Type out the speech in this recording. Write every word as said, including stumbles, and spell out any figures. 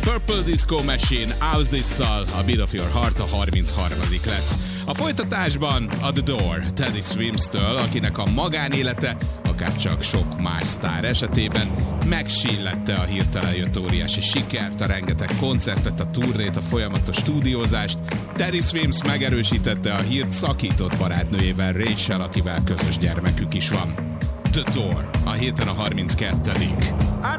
Purple Disco Machine, How's This-szal a Beat of Your Heart a harmincharmadik lett. A folytatásban a The Door, Teddy Swims-től, akinek a magánélete, akárcsak sok más sztár esetében megsillette a hirtelen jött óriási sikert, a rengeteg koncertet, a turnét, a folyamatos stúdiózást. Teddy Swims megerősítette a hírt szakított barátnőjével, Rachel, akivel közös gyermekük is van. The Door, a héten a harminckettedik. I